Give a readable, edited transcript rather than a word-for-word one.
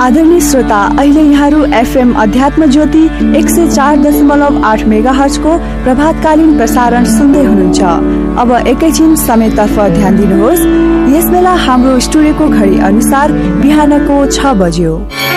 आदरणीय श्रोता, अहिले यहाँहरू एफएम अध्यात्म ज्योति 104.8 मेगाहर्ज को प्रभातकालीन प्रसारण सुन्दै हुनुहुन्छ। अब एकैछिन समयतर्फ ध्यान दिनुहोस्। यस बेला हाम्रो स्टुडियोको घडी अनुसार बिहानको 6 बज्यो।